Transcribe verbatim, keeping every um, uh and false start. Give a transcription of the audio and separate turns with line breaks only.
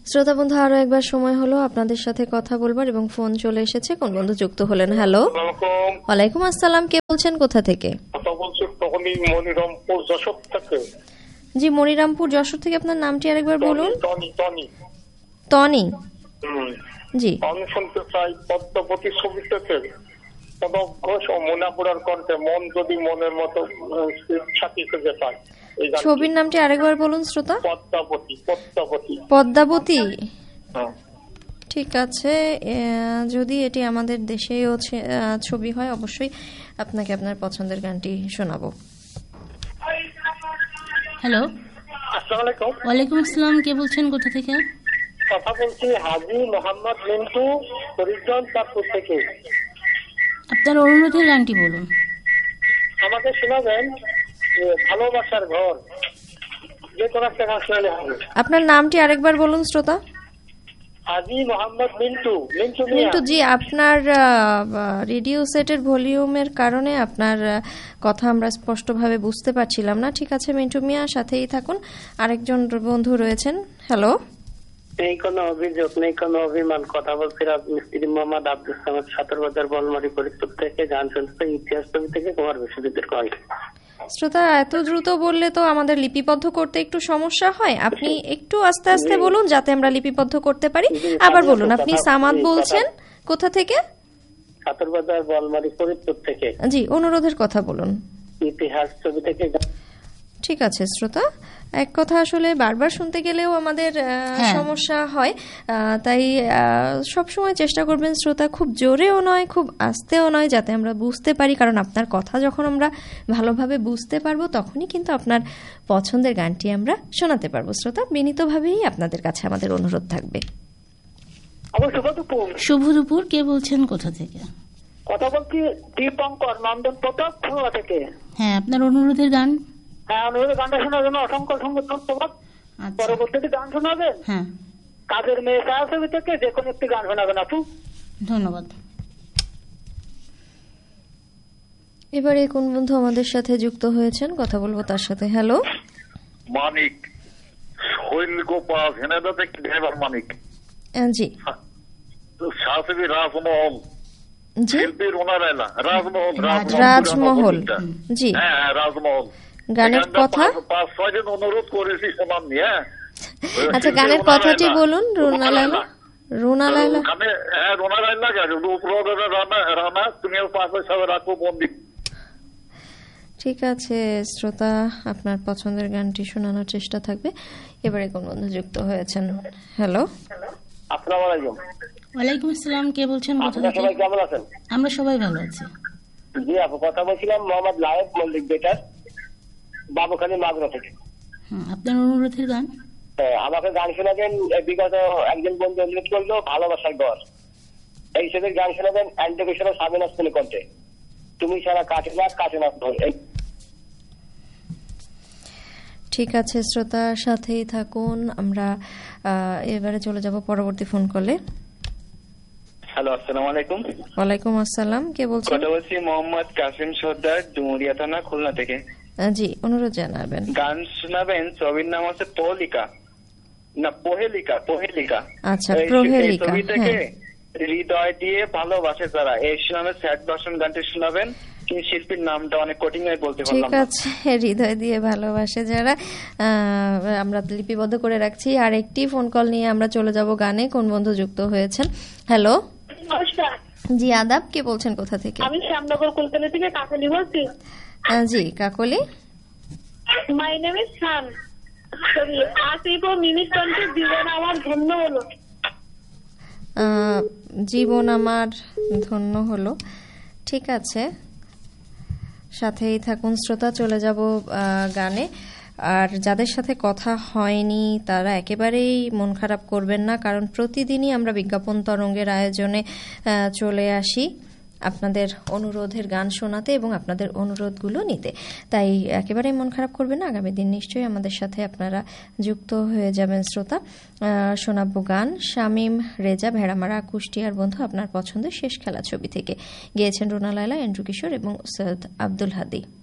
শ্রোতা বন্ধু, আরো একবার সময় হলো আপনাদের সাথে কথা বলবার এবং ফোন চলে এসেছে। কোন বন্ধু যুক্ত হলেন? হ্যালো, ওয়ালাইকুম আসসালাম। কে বলছেন, কোথা থেকে?
মনিরামপুর যশোর থেকে।
জি, মনিরামপুর যশোর থেকে। আপনার নামটি আরেকবার বলুন।
Tony Tony
Tony. জি,
আমি শুনতে চাই পদ্মাবতী ছবি থেকে কনক ঘোষ ও মোনাপুরার কণ্ঠে মন যদি মনের মতো সাথী খুঁজে পায়।
ছবির নামটি আরেকবার বলুন শ্রোতা।
পদ্মাবতী পদ্মাবতী
পদ্মাবতী। ঠিক আছে, যদি এটি আমাদের দেশেও ছবি হয় অবশ্যই আপনাকে আপনার পছন্দের গানটি শোনাবো।
হ্যালো,
আসসালামু আলাইকুম।
ওয়ালাইকুম আসসালাম। কে বলছেন, কোথা থেকে?
কথা বলছি হাজী মোহাম্মদ মিন্টু, হরিজন চাঁদপুর থেকে।
আপনার অনুরোধের গানটি বলুন।
আমাকে শোনাবেন ভালোবাসার ঘর, যে কোনো একটা গান শোনালে হবে।
আপনার নামটি আরেকবার বলুন শ্রোতা।
হাজী মোহাম্মদ মিন্টু। মিন্টু
মিন্টু জি, আপনার রেডিও সেটের ভলিউমের কারণে আপনার কথা আমরা স্পষ্টভাবে বুঝতে পারছিলাম না। ঠিক আছে মিন্টু মিয়া, সাথেই থাকুন। আরেকজন বন্ধু রয়েছেন। হ্যালো।
নেই কোনো অভিযোগ, নেই কোনো অভিমান। কথা বলছি মিস্ত্রি মোহাম্মদ আব্দুল সামাদ, সাতর বাজার বলমারি ফরিদপুর থেকে। গান শুনতে ইতিহাস ছবি থেকে কুমার বিশ্বজিতের কণ্ঠে।
শ্রোতা, এত দ্রুত বললে তো আমাদের লিপিবদ্ধ করতে একটু সমস্যা হয়। আপনি একটু আস্তে আস্তে বলুন যাতে আমরা লিপিবদ্ধ করতে পারি। আবার বলুন, আপনি সামাদ বলছেন কোথা থেকে?
সাতর বাজার বলমারি ফরিদপুর থেকে।
জি, অনুরোধের কথা বলুন।
ইতিহাস ছবি থেকে।
ঠিক আছে শ্রোতা, এক কথা আসলে বারবার শুনতে গেলেও আমাদের সমস্যা হয়, তাই সবসময় চেষ্টা করবেন শ্রোতা খুব জোরেও নয় খুব আস্তেও নয়, যাতে আমরা বুঝতে পারি। কারণ আপনার কথা যখন আমরা ভালোভাবে বুঝতে পারবো তখনই কিন্তু আপনার পছন্দের গানটি আমরা শোনাতে পারবো। শ্রোতা, বিনীতভাবেই আপনাদের কাছে আমাদের অনুরোধ থাকবে।
শুভ দুপুর। কে বলছেন, কোথা থেকে?
কথা বলছি দীপঙ্কর, নন্দন প্রতাপ থেকে।
হ্যাঁ, আপনার অনুরোধের গান।
হ্যাঁ, অনুরোধের গানটা শোনার জন্য অসংখ্য অসংখ্য ধন্যবাদ। পরবর্তীতে গান শোনাবেন।
হ্যাঁ,
কাজের মেয়ে ছায়া ছবি থেকে যে কোনো একটি গান শোনাবেন আপু।
ধন্যবাদ।
এবারে কোন বন্ধু আমাদের সাথে যুক্ত হয়েছেন, কথা বলবো তার সাথে। হ্যালো।
মানিক, শৈল গোপাল, হেনাদা থেকে ড্রাইভার মানিক।
জি।
শাহসবি রাজমহল, শিল্পী রোনা রায়লা। রাজমহল,
রাজমহল। জি,
হ্যাঁ হ্যাঁ, রাজমহল।
গানের কথা
পাঁচ ছয় দিন অনুরোধ করেছি শোনাননি। হ্যাঁ,
আচ্ছা, গানের কথাটি বলুন। রোনা লায়লা। রোনা লায়লা।
হ্যাঁ, রোনা রায়লা গান। রানা রানা তুমিও পাশে সবাই রাখো বন্দি।
ঠিক আছে শ্রোতা, আপনার পছন্দের গানটি শোনানোর চেষ্টা থাকবে। এবারে কোন বন্ধু যুক্ত হয়েছেন। হ্যালো।
আসসালামু আলাইকুম।
ওয়ালাইকুম আসসালাম। কে বলছেন, কোথা থেকে?
সবাই কেমন আছেন?
আমরা সবাই ভালো আছি।
জি আপু, কথা বলছিলাম মোহাম্মদ লায়েব মল্লিক বেটার, বাবুখালী মাগুরা থেকে।
আপনার অনুরোধের গান।
আমাকে গান শোনাবেন। বিগত একজন বন্ধু অনুরোধ করলো ভালোবাসার ঘর, এই ছবির গান শোনাবেন। অ্যান্টিকেশন সাবিনা স্কুলে কণ্ঠে, তুমি সারা কাটে না কাটে না।
ঠিক আছে শ্রোতা, সাথেই থাকুন। আমরা এবারে চলে যাব পরবর্তী ফোন কলে।
হ্যালো, আসসালামু আলাইকুম।
ওয়ালাইকুম আসসালাম। কে বলছেন?
কথা বলছি মোহাম্মদ কাসিম সর্দার, ডুমুরিয়া থানা, খুলনা থেকে।
জি, অনুরোধ জানাবেন।
গান শোনাবেন। ছবির নাম হচ্ছে পহলিকা, না পহেলিকা, পহেলিকা।
আচ্ছা, পহেলিকা।
ছবি থেকে হৃদয় দিয়ে ভালোবাসে তারা, এই শোনাবেন। স্যাড ভার্সন গানটি শোনাবেন, কিন্তু শিল্পীর নামটা অনেক কঠিন হয়ে বলতে পারলাম না।
ঠিক আছে, হৃদয় দিয়ে ভালোবাসে যারা, আমরা লিপিবদ্ধ করে রাখছি। আর একটি ফোন কল নিয়ে আমরা চলে যাব গানে। কোন বন্ধু যুক্ত হয়েছেন? হ্যালো।
নমস্কার।
জি আদাব। কে বলছেন, কোথা থেকে?
আমি শ্যামনগর কলকাতা থেকে কাকলি বলছি।
জি কাকলি।
My name is Shaan. Asif O minute কণ্ঠে জীবন আমার ধন্য হলো।
জীবন আমার ধন্য হলো। ঠিক আছে, সাথেই থাকুন শ্রোতা। চলে যাব গানে। আর যাদের সাথে কথা হয়নি তারা একেবারেই মন খারাপ করবেন না, কারণ প্রতিদিনই আমরা বিজ্ঞাপন তরঙ্গের আয়োজনে চলে আসি আপনাদের অনুরোধের গান শোনাতে এবং আপনাদের অনুরোধগুলো নিতে। তাই একেবারেই মন খারাপ করবেন না। আগামী দিন নিশ্চয়ই আমাদের সাথে আপনারা যুক্ত হয়ে যাবেন শ্রোতা। শোনাবো গান শামীম রেজা, ভেড়ামারা, কুষ্টিয়ার বন্ধু, আপনার পছন্দের শেষ খেলা ছবি থেকে। গেয়েছেন রোনা লায়লা, এন্ড্রু কিশোর এবং সৈয়দ আব্দুল হাদি।